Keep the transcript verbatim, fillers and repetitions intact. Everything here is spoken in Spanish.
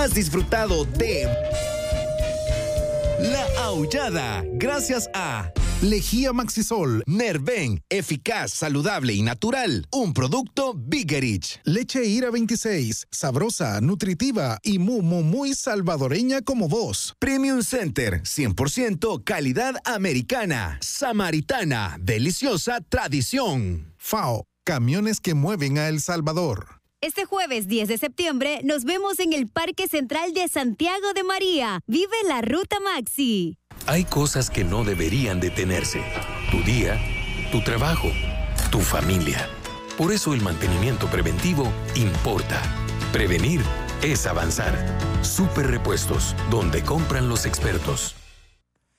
has disfrutado de La Aullada, gracias a Lejía Maxisol, Nerven, eficaz, saludable y natural. Un producto Bigerich. Leche Ira veintiséis, sabrosa, nutritiva y muy, muy, muy salvadoreña como vos. Premium Center, cien por ciento calidad americana. Samaritana, deliciosa tradición. F A O, camiones que mueven a El Salvador. Este jueves diez de septiembre nos vemos en el Parque Central de Santiago de María. Vive la Ruta Maxi. Hay cosas que no deberían detenerse. Tu día, tu trabajo, tu familia. Por eso el mantenimiento preventivo importa. Prevenir es avanzar. Super Repuestos, donde compran los expertos.